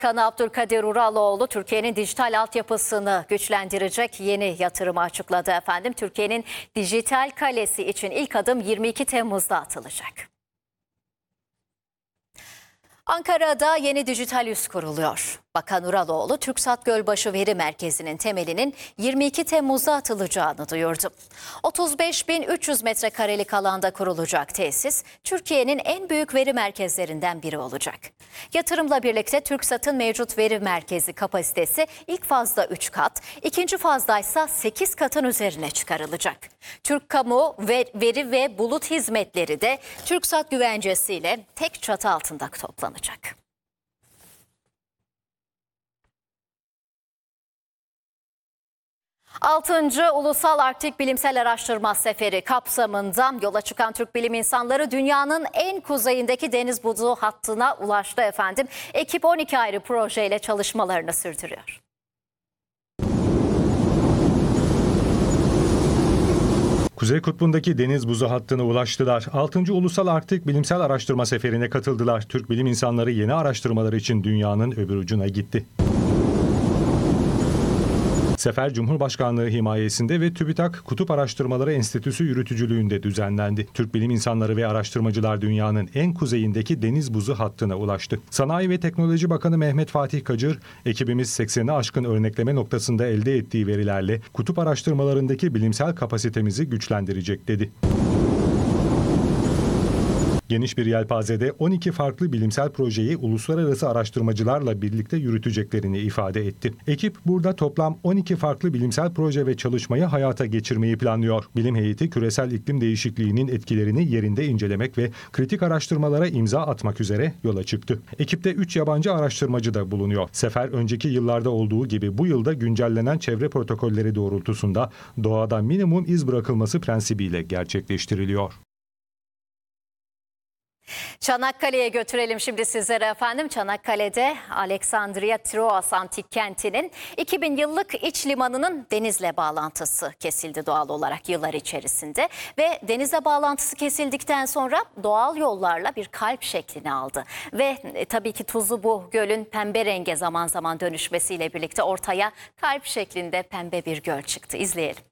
Cumhurbaşkanı Abdülkadir Uraloğlu Türkiye'nin dijital altyapısını güçlendirecek yeni yatırımı açıkladı efendim. Türkiye'nin dijital kalesi için ilk adım 22 Temmuz'da atılacak. Ankara'da yeni dijital üs kuruluyor. Bakan Uraloğlu, TürkSat Gölbaşı Veri Merkezi'nin temelinin 22 Temmuz'da atılacağını duyurdu. 35.300 metrekarelik alanda kurulacak tesis, Türkiye'nin en büyük veri merkezlerinden biri olacak. Yatırımla birlikte TürkSat'ın mevcut veri merkezi kapasitesi ilk fazda 3 kat, ikinci fazda ise 8 katın üzerine çıkarılacak. Türk Kamu Veri ve Bulut Hizmetleri de TürkSat güvencesiyle tek çatı altında toplanacak. Altıncı Ulusal Arktik Bilimsel Araştırma Seferi kapsamında yola çıkan Türk bilim insanları dünyanın en kuzeyindeki deniz buzu hattına ulaştı efendim. Ekip 12 ayrı projeyle çalışmalarını sürdürüyor. Kuzey Kutbu'ndaki deniz buzu hattına ulaştılar. 6. Ulusal Arktik Bilimsel Araştırma Seferi'ne katıldılar. Türk bilim insanları yeni araştırmalar için dünyanın öbür ucuna gitti. Sefer Cumhurbaşkanlığı himayesinde ve TÜBİTAK Kutup Araştırmaları Enstitüsü yürütücülüğünde düzenlendi. Türk bilim insanları ve araştırmacılar dünyanın en kuzeyindeki deniz buzu hattına ulaştı. Sanayi ve Teknoloji Bakanı Mehmet Fatih Kacır, ekibimiz 80'i aşkın örnekleme noktasında elde ettiği verilerle kutup araştırmalarındaki bilimsel kapasitemizi güçlendirecek dedi. Geniş bir yelpazede 12 farklı bilimsel projeyi uluslararası araştırmacılarla birlikte yürüteceklerini ifade etti. Ekip burada toplam 12 farklı bilimsel proje ve çalışmayı hayata geçirmeyi planlıyor. Bilim heyeti küresel iklim değişikliğinin etkilerini yerinde incelemek ve kritik araştırmalara imza atmak üzere yola çıktı. Ekipte 3 yabancı araştırmacı da bulunuyor. Sefer önceki yıllarda olduğu gibi bu yılda güncellenen çevre protokolleri doğrultusunda doğada minimum iz bırakılması prensibiyle gerçekleştiriliyor. Çanakkale'ye götürelim şimdi sizlere efendim. Çanakkale'de Aleksandria Troas Antik Kenti'nin 2000 yıllık iç limanının denizle bağlantısı kesildi doğal olarak yıllar içerisinde. Ve denize bağlantısı kesildikten sonra doğal yollarla bir kalp şeklini aldı. Ve tabii ki tuzlu bu gölün pembe renge zaman zaman dönüşmesiyle birlikte ortaya kalp şeklinde pembe bir göl çıktı. İzleyelim.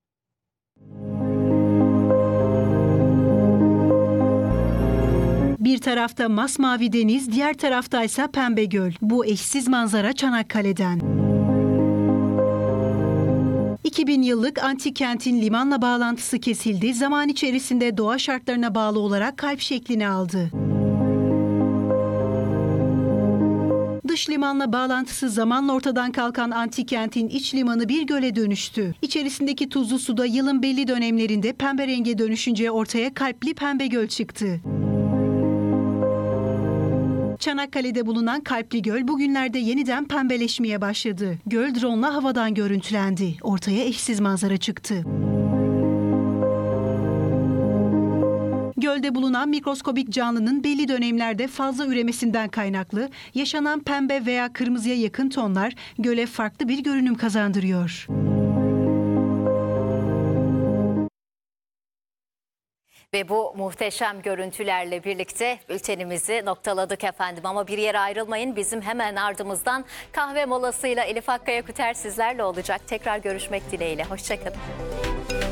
Bir tarafta masmavi deniz, diğer taraftaysa pembe göl. Bu eşsiz manzara Çanakkale'den. 2000 yıllık antik kentin limanla bağlantısı kesildi. Zaman içerisinde doğa şartlarına bağlı olarak kalp şeklini aldı. Dış limanla bağlantısı zamanla ortadan kalkan antik kentin iç limanı bir göle dönüştü. İçerisindeki tuzlu suda yılın belli dönemlerinde pembe renge dönüşünce ortaya kalpli pembe göl çıktı. Çanakkale'de bulunan Kalpli Göl bugünlerde yeniden pembeleşmeye başladı. Göl drone'la havadan görüntülendi. Ortaya eşsiz manzara çıktı. Gölde bulunan mikroskobik canlının belli dönemlerde fazla üremesinden kaynaklı yaşanan pembe veya kırmızıya yakın tonlar göle farklı bir görünüm kazandırıyor. Ve bu muhteşem görüntülerle birlikte bültenimizi noktaladık efendim. Ama bir yere ayrılmayın. Bizim hemen ardımızdan kahve molasıyla Elif Akkaya Küter sizlerle olacak. Tekrar görüşmek dileğiyle. Hoşçakalın.